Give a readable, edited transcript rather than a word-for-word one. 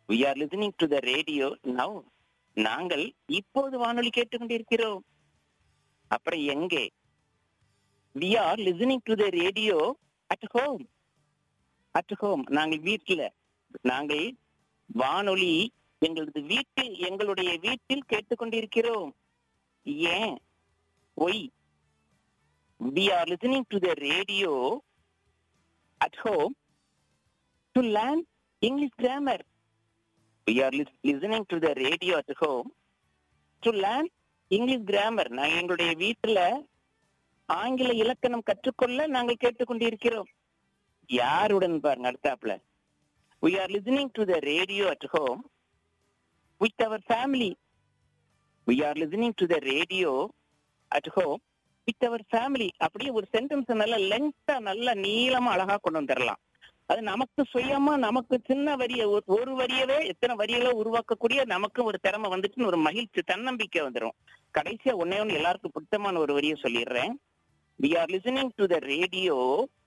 we are listening to the radio now. நாங்கள் இப்போது வானொலி கேட்டுக்கொண்டிருக்கிறோம். அப்புறம் எங்கே? we are listening to the radio at home. at home நாங்கள் வீட்டில், நாங்கள் வானொலி எங்களுடைய வீட்டில் கேட்டுக்கொண்டிருக்கிறோம். ஏன்? why? we are listening to the radio at home to learn English grammar. We are listening to the radio at home to learn English grammar. நாங்கள் எங்களுடைய வீட்டுல ஆங்கில இலக்கணம் கற்றுக்கொள்ள நாங்கள் கேட்டுக்கொண்டிருக்கிறோம். யாருடன் பாருங்க அடுத்தாப்புல. We are listening to the radio at home with our family. We are listening to the radio at home with our family. அப்படியே ஒரு சென்டென்ஸ் நல்ல லென்த்தா நல்ல நீளமா அழகா கொண்டு வந்துடலாம். அது நமக்கு சுயமா, நமக்கு சின்ன ஒரு வரியவே எத்தனை வரிகளை உருவாக்கக்கூடிய நமக்கு ஒரு திறமை வந்துச்சுன்னு ஒரு மகிழ்ச்சி, தன்னம்பிக்கை வந்துடும். கடைசியா ஒன்னே ஒன்று எல்லாருக்கும் பிடித்தமான ஒரு வரியை சொல்லிடுறேன். We are listening to the radio